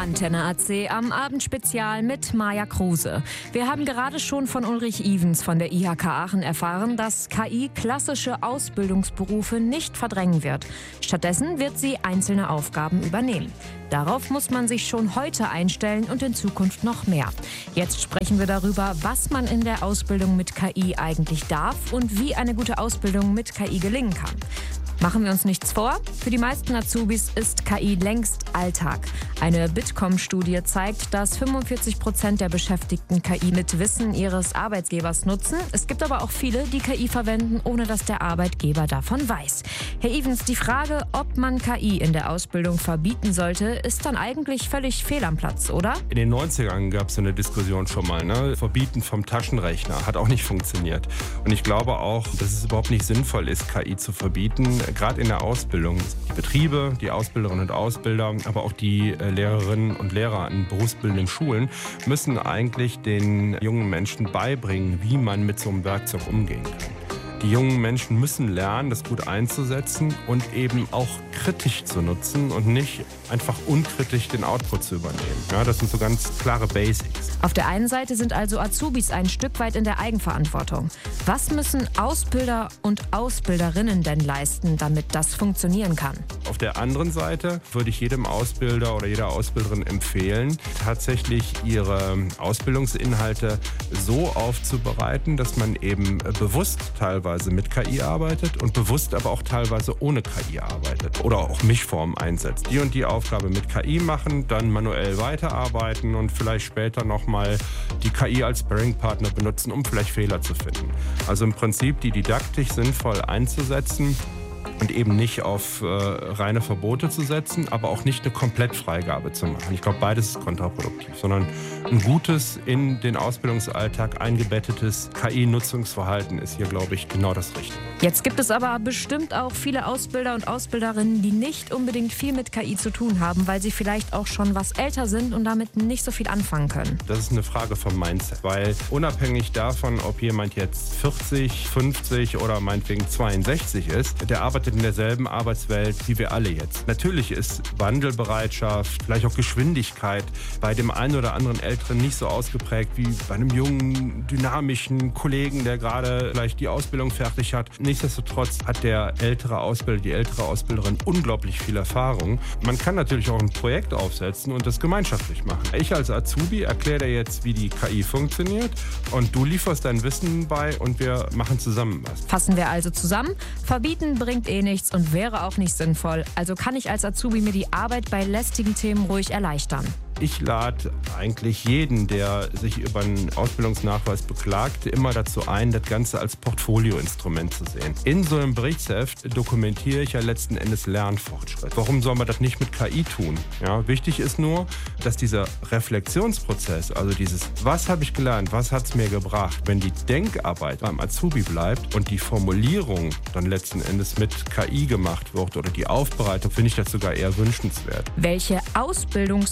Antenne AC am Abendspezial mit Maja Kruse. Wir haben gerade schon von Ulrich Ivens von der IHK Aachen erfahren, dass KI klassische Ausbildungsberufe nicht verdrängen wird. Stattdessen wird sie einzelne Aufgaben übernehmen. Darauf muss man sich schon heute einstellen und in Zukunft noch mehr. Jetzt sprechen wir darüber, was man in der Ausbildung mit KI eigentlich darf und wie eine gute Ausbildung mit KI gelingen kann. Machen wir uns nichts vor, für die meisten Azubis ist KI längst Alltag. Eine Bitkom-Studie zeigt, dass 45% der Beschäftigten KI mit Wissen ihres Arbeitgebers nutzen. Es gibt aber auch viele, die KI verwenden, ohne dass der Arbeitgeber davon weiß. Herr Ivens, die Frage, ob man KI in der Ausbildung verbieten sollte, ist dann eigentlich völlig fehl am Platz, oder? In den 90ern gab es so eine Diskussion schon mal. Verbieten vom Taschenrechner hat auch nicht funktioniert. Und ich glaube auch, dass es überhaupt nicht sinnvoll ist, KI zu verbieten. Gerade in der Ausbildung. Die Betriebe, die Ausbilderinnen und Ausbilder, aber auch die Lehrerinnen und Lehrer an berufsbildenden Schulen müssen eigentlich den jungen Menschen beibringen, wie man mit so einem Werkzeug umgehen kann. Die jungen Menschen müssen lernen, das gut einzusetzen und eben auch kritisch zu nutzen und nicht einfach unkritisch den Output zu übernehmen. Ja, das sind so ganz klare Basics. Auf der einen Seite sind also Azubis ein Stück weit in der Eigenverantwortung. Was müssen Ausbilder und Ausbilderinnen denn leisten, damit das funktionieren kann? Auf der anderen Seite würde ich jedem Ausbilder oder jeder Ausbilderin empfehlen, tatsächlich ihre Ausbildungsinhalte so aufzubereiten, dass man eben bewusst teilweise mit KI arbeitet und bewusst aber auch teilweise ohne KI arbeitet oder auch Mischformen einsetzt. Die und die Aufgabe mit KI machen, dann manuell weiterarbeiten und vielleicht später nochmal die KI als Sparringpartner benutzen, um vielleicht Fehler zu finden. Also im Prinzip die Didaktik sinnvoll einzusetzen und eben nicht auf reine Verbote zu setzen, aber auch nicht eine Komplettfreigabe zu machen. Ich glaube, beides ist kontraproduktiv, sondern ein gutes, in den Ausbildungsalltag eingebettetes KI-Nutzungsverhalten ist hier, glaube ich, genau das Richtige. Jetzt gibt es aber bestimmt auch viele Ausbilder und Ausbilderinnen, die nicht unbedingt viel mit KI zu tun haben, weil sie vielleicht auch schon was älter sind und damit nicht so viel anfangen können. Das ist eine Frage vom Mindset, weil unabhängig davon, ob jemand jetzt 40, 50 oder meinetwegen 62 ist, der arbeitet in derselben Arbeitswelt wie wir alle jetzt. Natürlich ist Wandelbereitschaft, vielleicht auch Geschwindigkeit bei dem einen oder anderen Älteren nicht so ausgeprägt wie bei einem jungen, dynamischen Kollegen, der gerade vielleicht die Ausbildung fertig hat. Nichtsdestotrotz hat der ältere Ausbilder, die ältere Ausbilderin unglaublich viel Erfahrung. Man kann natürlich auch ein Projekt aufsetzen und das gemeinschaftlich machen. Ich als Azubi erkläre dir jetzt, wie die KI funktioniert und du lieferst dein Wissen bei und wir machen zusammen was. Fassen wir also zusammen. Verbieten bringt nichts und wäre auch nicht sinnvoll. Also kann ich als Azubi mir die Arbeit bei lästigen Themen ruhig erleichtern. Ich lade eigentlich jeden, der sich über einen Ausbildungsnachweis beklagt, immer dazu ein, das Ganze als Portfolioinstrument zu sehen. In so einem Berichtsheft dokumentiere ich ja letzten Endes Lernfortschritt. Warum soll man das nicht mit KI tun? Ja, wichtig ist nur, dass dieser Reflexionsprozess, also dieses, was habe ich gelernt, was hat es mir gebracht, wenn die Denkarbeit beim Azubi bleibt und die Formulierung dann letzten Endes mit KI gemacht wird oder die Aufbereitung, finde ich das sogar eher wünschenswert. Welche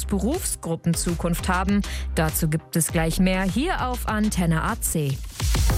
Ausbildungsberufsgruppen Zukunft haben, dazu gibt es gleich mehr hier auf Antenne AC.